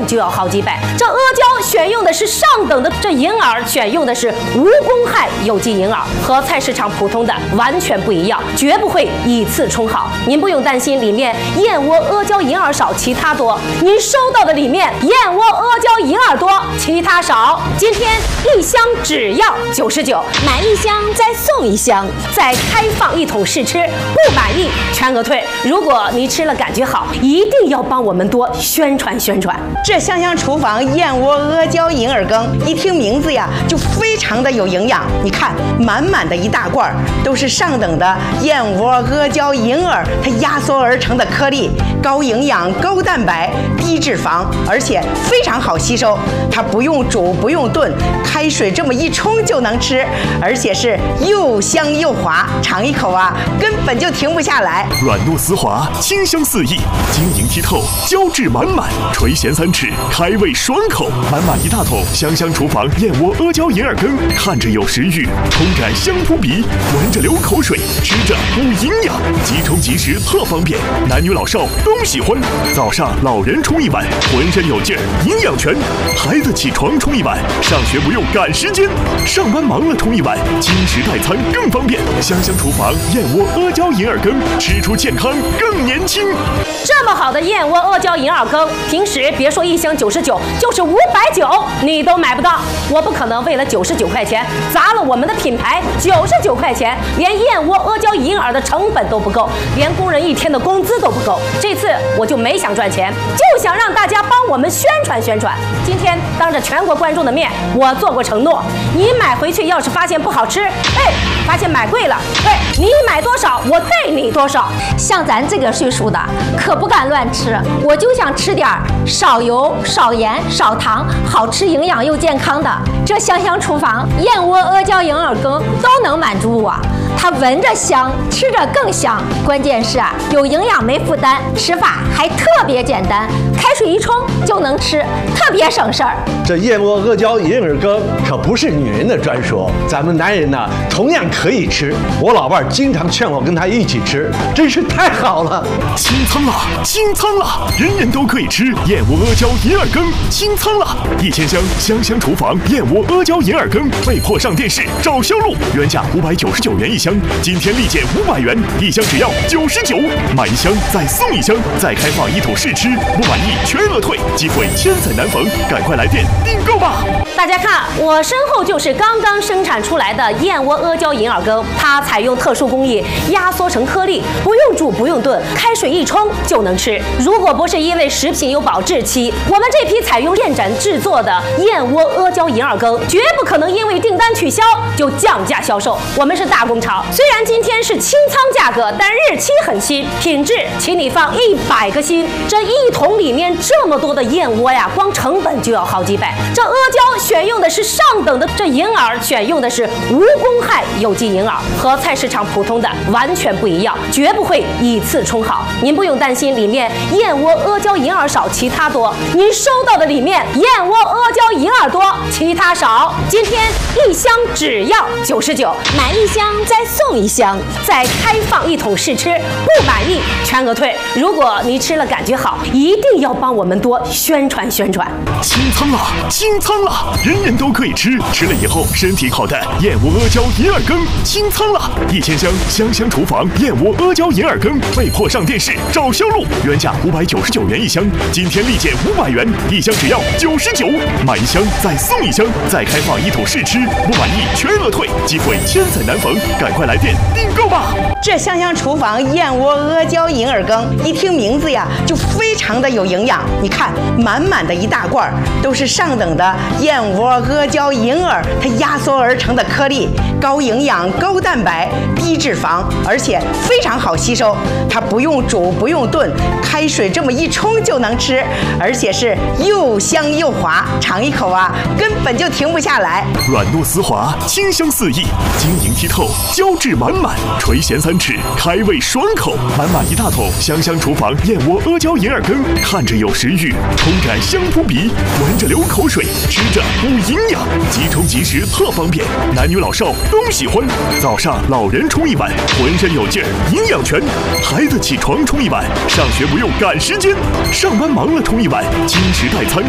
本就要好几百。这阿胶选用的是上等的，这银耳选用的是无公害有机银耳，和菜市场普通的完全不一样，绝不会以次充好。您不用担心里面燕窝阿胶银耳少，其他多。您收到的里面燕窝阿胶银耳多，其他少。今天一箱只要99，买一箱再送一箱，再开放一桶试吃，不满意全额退。如果你吃了感觉好，一定要帮我们多宣传宣传。 这香香厨房燕窝阿胶银耳羹，一听名字呀就非常的有营养。你看，满满的一大罐都是上等的燕窝阿胶银耳，它压缩而成的颗粒，高营养、高蛋白、低脂肪，而且非常好吸收。它不用煮，不用炖，开水这么一冲就能吃，而且是又香又滑，尝一口啊，根本就停不下来。 软糯丝滑，清香四溢，晶莹剔透，胶质满满，垂涎3尺，开胃爽口。满满一大桶香香厨房燕窝阿胶银耳羹，看着有食欲，冲感香扑鼻，闻着流口水，吃着补营养，即冲即食特方便，男女老少都喜欢。早上老人冲一碗，浑身有劲儿，营养全；孩子起床冲一碗，上学不用赶时间；上班忙了冲一碗，轻食代餐更方便。香香厨房燕窝阿胶银耳羹，吃出健康更年轻。 这么好的燕窝阿胶银耳羹，平时别说一箱99，就是590你都买不到。我不可能为了99块钱砸了我们的品牌，99块钱连燕窝阿胶银耳的成本都不够，连工人一天的工资都不够。这次我就没想赚钱，就想让大家帮我们宣传宣传。今天当着全国观众的面，我做过承诺，你买回去要是发现不好吃，发现买贵了，你买多少我退你多少。 像咱这个岁数的可不敢乱吃，我就想吃点少油、少盐、少糖，好吃、营养又健康的。这香香厨房燕窝阿胶银耳羹都能满足我。它闻着香，吃着更香，关键是有营养没负担，吃法还特别简单，开水一冲就能吃，特别省事儿。 这燕窝阿胶银耳羹可不是女人的专属，咱们男人呢同样可以吃。我老伴经常劝我跟他一起吃，真是太好了。 清仓了，清仓了，人人都可以吃燕窝阿胶银耳羹，清仓了！1000箱香香厨房燕窝阿胶银耳羹被迫上电视找销路，原价599元一箱，今天立减500元，一箱只要99，买一箱再送一箱，再开放一桶试吃，不满意全额退，机会千载难逢，赶快来电订购吧！ 大家看，我身后就是刚刚生产出来的燕窝阿胶银耳羹，它采用特殊工艺压缩成颗粒，不用煮不用炖，开水一冲就能吃。如果不是因为食品有保质期，我们这批采用现斩制作的燕窝阿胶银耳羹，绝不可能因为订单取消就降价销售。我们是大工厂，虽然今天是清仓价格，但日期很新，品质请你放100个心。这一桶里面这么多的燕窝呀，光成本就要好几百。这阿胶选用的是上等的，这银耳选用的是无公害有机银耳，和菜市场普通的完全不一样，绝不会以次充好。您不用担心里面燕窝阿胶银耳少，其他多。您收到的里面燕窝阿胶银耳多，其他少。今天一箱只要99，买一箱再送一箱，再开放一桶试吃，不满意全额退。如果你吃了感觉好，一定要帮我们多宣传宣传。 清仓了，清仓了，人人都可以吃，吃了以后身体好的燕窝阿胶银耳羹清仓了！1000箱香香厨房燕窝阿胶银耳羹被迫上电视找销路，原价599元一箱，今天立减500元，一箱只要99，买一箱再送一箱，再开放一桶试吃，不满意全额退，机会千载难逢，赶快来电订购吧！ 这香香厨房燕窝阿胶银耳羹，一听名字呀就非常的有营养。你看，满满的一大罐都是上等的燕窝阿胶银耳，它压缩而成的颗粒，高营养、高蛋白、低脂肪，而且非常好吸收。它不用煮不用炖，开水这么一冲就能吃，而且是又香又滑，尝一口啊，根本就停不下来。 软糯丝滑，清香四溢，晶莹剔透，胶质满满，垂涎3尺，开胃爽口。满满一大桶香香厨房燕窝阿胶银耳羹，看着有食欲，冲感香扑鼻，闻着流口水，吃着补营养，即冲即食特方便，男女老少都喜欢。早上老人冲一碗，浑身有劲儿，营养全；孩子起床冲一碗，上学不用赶时间；上班忙了冲一碗，轻食代餐